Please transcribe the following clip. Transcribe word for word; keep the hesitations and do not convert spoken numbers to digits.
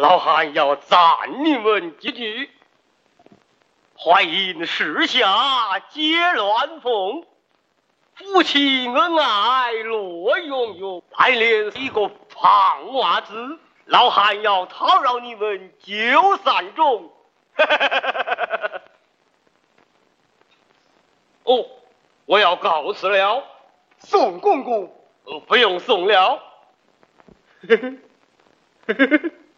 老汉要赞你们几句。淮阴时下皆乱凤，夫妻恩爱乐融融，来年一个胖娃子，老汉要讨饶你们九三中。哦，我要告辞了。 宋公公， 呃，不用送了。